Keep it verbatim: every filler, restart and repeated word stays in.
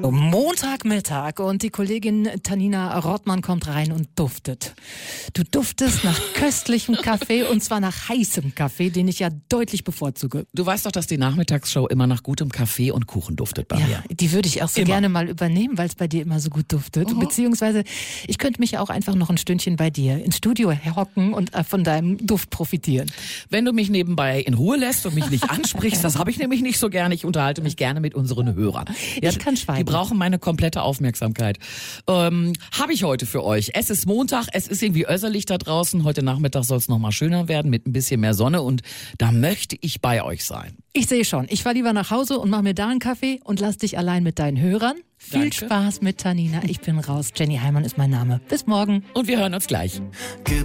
Montagmittag und die Kollegin Tanina Rottmann kommt rein und duftet. Du duftest nach köstlichem Kaffee und zwar nach heißem Kaffee, den ich ja deutlich bevorzuge. Du weißt doch, dass die Nachmittagsshow immer nach gutem Kaffee und Kuchen duftet bei ja, mir. Die würde ich auch so immer. gerne mal übernehmen, weil es bei dir immer so gut duftet. Mhm. Beziehungsweise ich könnte mich auch einfach noch ein Stündchen bei dir ins Studio hocken und von deinem Duft profitieren. Wenn du mich nebenbei in Ruhe lässt und mich nicht ansprichst, das habe ich nämlich nicht so gerne. Ich unterhalte mich gerne mit unseren Hörern. Ja, ich kann schweigen. Die brauchen meine komplette Aufmerksamkeit. Ähm, habe ich heute für euch. Es ist Montag, es ist irgendwie össerlich da draußen. Heute Nachmittag soll es noch mal schöner werden mit ein bisschen mehr Sonne und da möchte ich bei euch sein. Ich sehe schon. Ich fahre lieber nach Hause und mache mir da einen Kaffee und lass dich allein mit deinen Hörern. Viel Danke. Spaß mit Tanina. Ich bin raus. Jenny Heimann ist mein Name. Bis morgen. Und wir hören uns gleich.